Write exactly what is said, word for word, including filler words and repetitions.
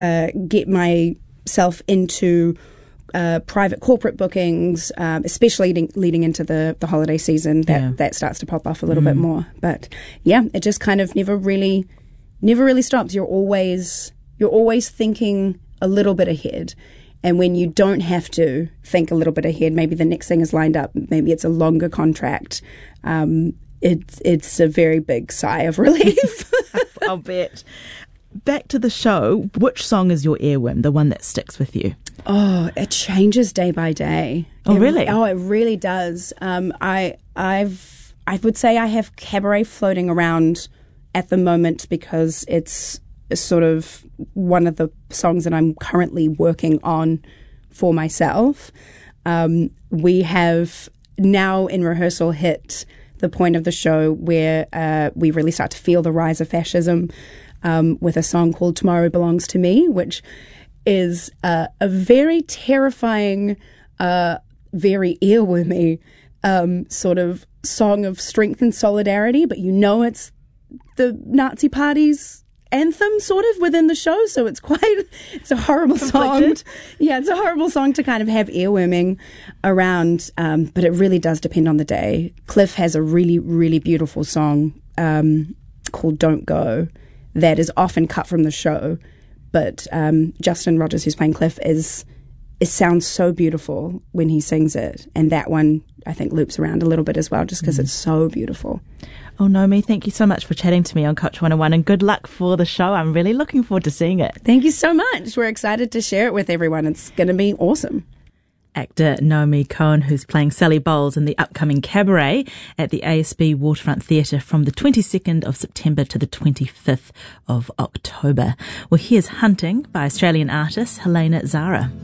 uh, get myself into uh, private corporate bookings, um, especially leading, leading into the, the holiday season, that, yeah. that starts to pop off a little mm. bit more. But yeah, it just kind of never really, never really stops. You're always, you're always thinking a little bit ahead. And when you don't have to think a little bit ahead, maybe the next thing is lined up, maybe it's a longer contract, um, it's, it's a very big sigh of relief. I'll bet. Back to the show, which song is your earworm, the one that sticks with you? Oh, it changes day by day. Oh, it, really? Oh, it really does. Um, I, I've, I would say I have Cabaret floating around at the moment because it's sort of one of the songs that I'm currently working on for myself. Um, we have now in rehearsal hit the point of the show where uh, we really start to feel the rise of fascism um, with a song called Tomorrow Belongs to Me, which is uh, a very terrifying, uh, very earwormy um, sort of song of strength and solidarity, but you know it's the Nazi Party's anthem sort of within the show, so it's quite it's a horrible Conflicted. song yeah it's a horrible song to kind of have earworming around, um, but it really does depend on the day. Cliff has a really really beautiful song um, called Don't Go that is often cut from the show, but um, Justin Rogers, who's playing Cliff, is it sounds so beautiful when he sings it, and that one I think loops around a little bit as well just because mm. it's so beautiful. Oh, Naomi, thank you so much for chatting to me on Culture one oh one, and good luck for the show. I'm really looking forward to seeing it. Thank you so much. We're excited to share it with everyone. It's going to be awesome. Actor Naomi Cohen, who's playing Sally Bowles in the upcoming Cabaret at the A S B Waterfront Theatre from the twenty-second of September to the twenty-fifth of October. Well, here's Hunting by Australian artist Helena Zara.